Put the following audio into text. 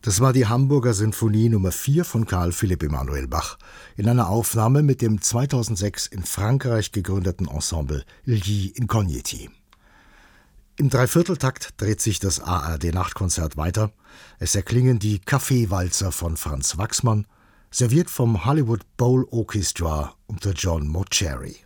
Das war die Hamburger Sinfonie Nummer 4 von Carl Philipp Emanuel Bach in einer Aufnahme mit dem 2006 in Frankreich gegründeten Ensemble Gli Incogniti. Im Dreivierteltakt dreht sich das ARD-Nachtkonzert weiter. Es erklingen die Kaffeewalzer von Franz Waxman, serviert vom Hollywood Bowl Orchestra unter John Mauceri.